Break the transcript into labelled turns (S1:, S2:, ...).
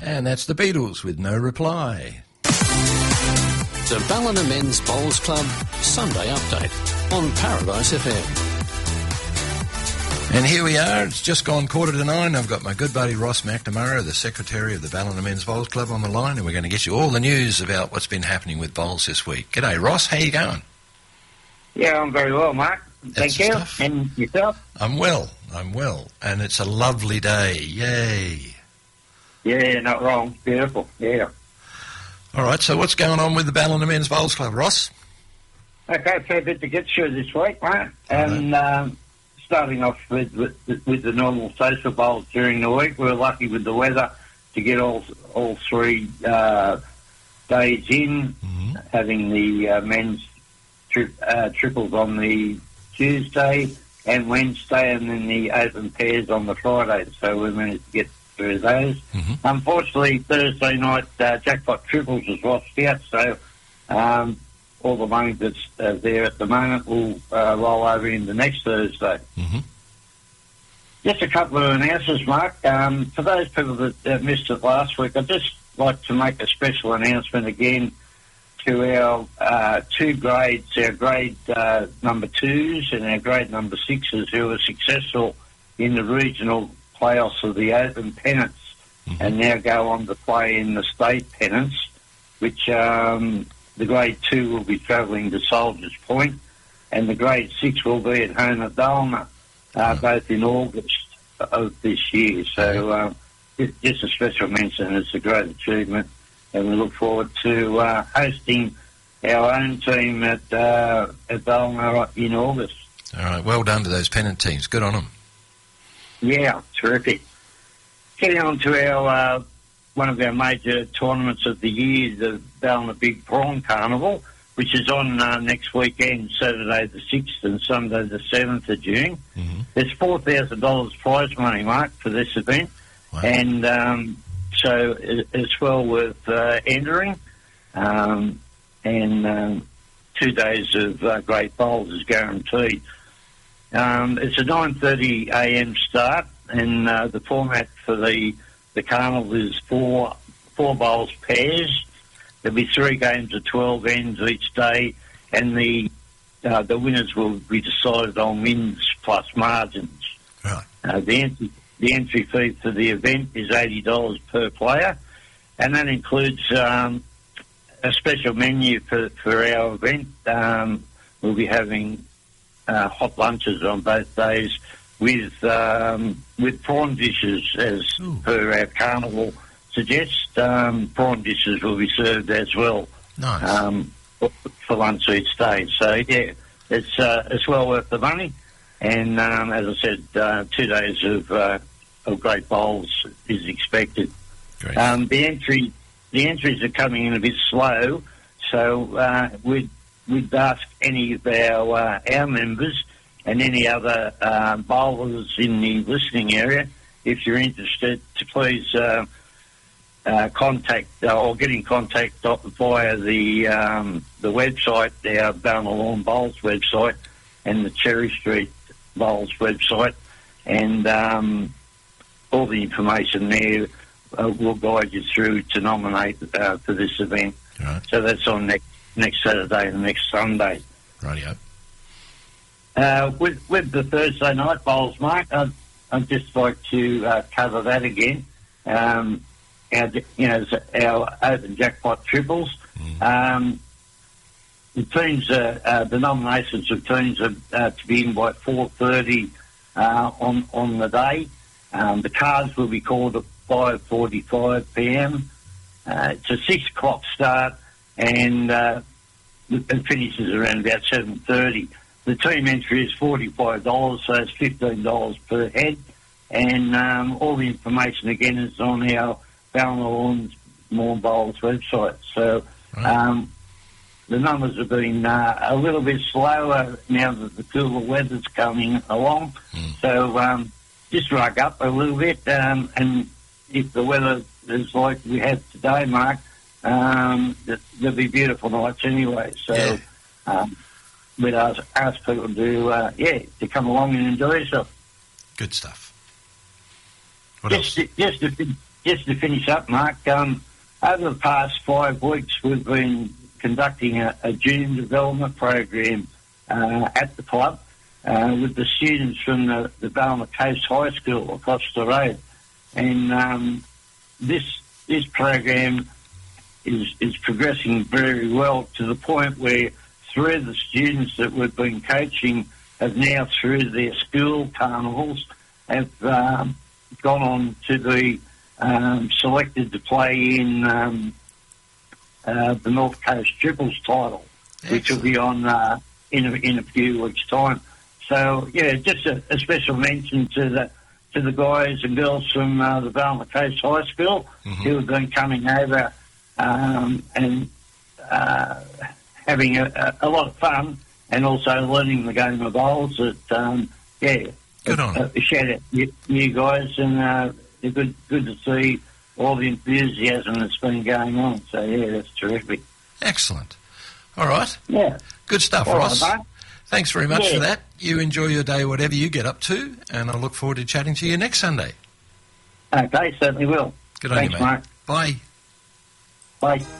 S1: And that's the Beatles with No Reply.
S2: The Ballina Men's Bowls Club Sunday Update on Paradise FM.
S1: And here we are, it's just gone 8:45. I've got my good buddy Ross McNamara, the Secretary of the Ballina Men's Bowls Club, on the line, and we're going to get you all the news about what's been happening with bowls this week. G'day, Ross, how you going?
S3: Yeah, I'm very well, Mark. Thank you.
S1: Stuff.
S3: And yourself?
S1: I'm well, and it's a lovely day, yay.
S3: Yeah, not wrong. Beautiful, yeah.
S1: All right, so what's going on with the Ballina Men's Bowls Club, Ross?
S3: Okay, fair bit to get through this week, mate. And starting off with the normal social bowls during the week, we were lucky with the weather to get all 3 days in, having the men's triples on the Tuesday and Wednesday, and then the open pairs on the Friday. So we managed to get through those. Unfortunately, Thursday night jackpot triples was lost out, so all the money that's there at the moment will roll over into next Thursday. Just a couple of announcements, Mark. For those people that missed it last week, I'd just like to make a special announcement again to our 2 grades, our grade number 2s and our grade number 6s who were successful in the regional playoffs of the Open Pennants and now go on to play in the state pennants, which the grade 2 will be travelling to Soldiers Point and the grade 6 will be at home at Dalma, both in August of this year. So just a special mention. It's a great achievement, and we look forward to hosting our own team at Dalma in August.
S1: All right, well done to those pennant teams. Good on them.
S3: Yeah, terrific. Getting on to our one of our major tournaments of the year, the Ballina Big Prawn Carnival, which is on next weekend, Saturday the 6th and Sunday the 7th of June. There's $4,000 prize money, Mark, for this event.
S1: Wow.
S3: And so it's well worth entering. And 2 days of great bowls is guaranteed. It's a 9:30 a.m. start, and the format for the carnival is four bowls pairs. There'll be 3 games of 12 ends each day, and the winners will be decided on wins plus margins.
S1: Right.
S3: The entry fee for the event is $80 per player, and that includes a special menu for our event. We'll be having hot lunches on both days with prawn dishes, as per our carnival suggests. Prawn dishes will be served as well.
S1: Nice.
S3: For lunch each day. So yeah, it's well worth the money. And as I said, 2 days of great bowls is expected.
S1: Great.
S3: The entries are coming in a bit slow, so we'd ask any of our members and any other bowlers in the listening area, if you're interested, to please contact or get in contact via the website, our Ballina Lawn Bowls website, and the Cherry Street Bowls website, and all the information there will guide you through to nominate for this event.
S1: Right.
S3: So that's on next Saturday and next Sunday.
S1: Rightio.
S3: With the Thursday night bowls, Mark, I'd just like to cover that again. Our open jackpot triples. The teams, the nominations of teams are to be in by 4:30 on the day. The cards will be called at 5:45 p.m. It's a 6 o'clock start, and it finishes around about 7:30. The team entry is $45, so it's $15 per head, and all the information again is on our Ballina Lawn Bowls website. So the numbers have been a little bit slower now that the cooler weather's coming along. So just rug up a little bit, and if the weather is like we have today, Mark, there'll be beautiful nights anyway. So we'd ask people to come along and enjoy yourself.
S1: Good stuff. What
S3: Just
S1: else?
S3: just to finish up, Mark, over the past 5 weeks we've been conducting a junior development program at the club with the students from the Ballina Coast High School across the road. And this program is progressing very well, to the point where 3 of the students that we've been coaching have now, through their school carnivals, have gone on to be selected to play in the North Coast Triples title, which will be on in a few weeks' time. So yeah, just a special mention to the guys and girls from the Ballina Coast High School who have been coming over and having a lot of fun, and also learning the game of bowls.
S1: Good on it.
S3: Shout out you guys, and it's good to see all the enthusiasm that's been going on. So yeah, that's terrific.
S1: Excellent. All right.
S3: Yeah.
S1: Good stuff,
S3: All
S1: Ross.
S3: right, mate.
S1: Thanks very much for that. You enjoy your day, whatever you get up to, and I look forward to chatting to you next Sunday.
S3: Okay, certainly will.
S1: Good on
S3: Thanks,
S1: you, mate.
S3: Mark.
S1: Bye.
S3: Bye.